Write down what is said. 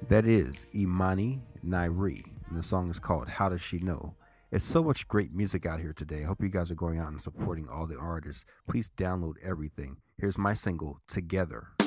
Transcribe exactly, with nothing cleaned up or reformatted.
That is Imani Nairi, and the song is called How Does She Know? It's so much great music out here today. I hope you guys are going out and supporting all the artists. Please download everything. Here's my single, Together.